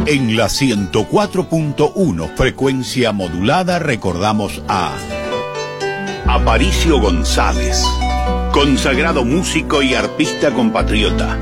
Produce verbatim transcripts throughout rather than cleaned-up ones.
En la ciento cuatro punto uno frecuencia modulada recordamos a Aparicio González, consagrado músico y arpista compatriota.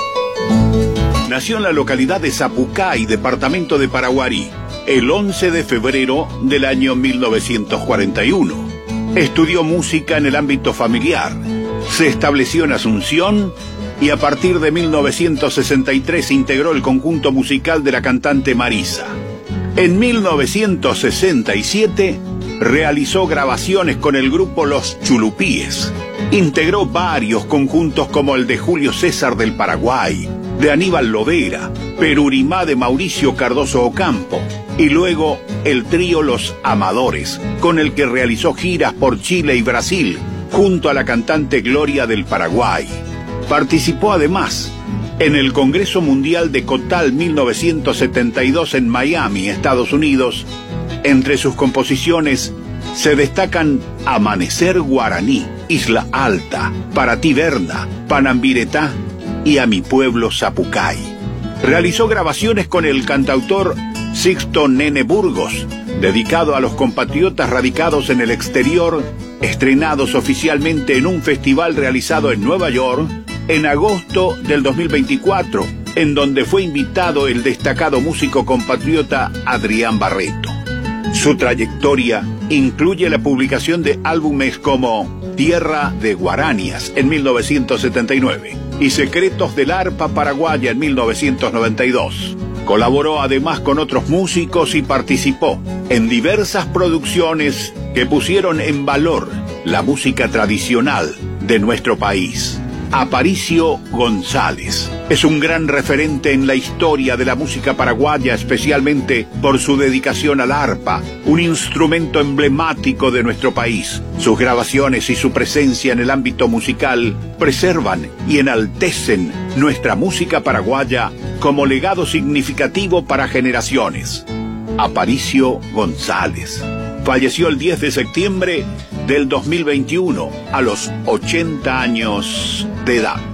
Nació en la localidad de Zapucay, departamento de Paraguarí, el once de febrero del año mil novecientos cuarenta y uno. Estudió música en el ámbito familiar, se estableció en Asunción y a partir de mil novecientos sesenta y tres integró el conjunto musical de la cantante Marisa. En mil novecientos sesenta y siete realizó grabaciones con el grupo Los Chulupíes. Integró varios conjuntos como el de Julio César del Paraguay, de Aníbal Lovera, Perurimá de Mauricio Cardoso Ocampo y luego el trío Los Amadores, con el que realizó giras por Chile y Brasil junto a la cantante Gloria del Paraguay. Participó además en el Congreso Mundial de Cotal mil novecientos setenta y dos en Miami, Estados Unidos. Entre sus composiciones se destacan Amanecer Guaraní, Isla Alta, Para ti Berna, Panambiretá y A mi pueblo Zapucay. Realizó grabaciones con el cantautor Sixto Nene Burgos, dedicado a los compatriotas radicados en el exterior, estrenados oficialmente en un festival realizado en Nueva York en agosto del dos mil veinticuatro, en donde fue invitado el destacado músico compatriota Adrián Barreto. Su trayectoria incluye la publicación de álbumes como Tierra de Guaranias en mil novecientos setenta y nueve y Secretos del Arpa Paraguaya en mil novecientos noventa y dos. Colaboró además con otros músicos y participó en diversas producciones que pusieron en valor la música tradicional de nuestro país. Aparicio González es un gran referente en la historia de la música paraguaya, especialmente por su dedicación al arpa, un instrumento emblemático de nuestro país. Sus grabaciones y su presencia en el ámbito musical preservan y enaltecen nuestra música paraguaya como legado significativo para generaciones. Aparicio González falleció el diez de septiembre del dos mil veintiuno a los ochenta años de edad.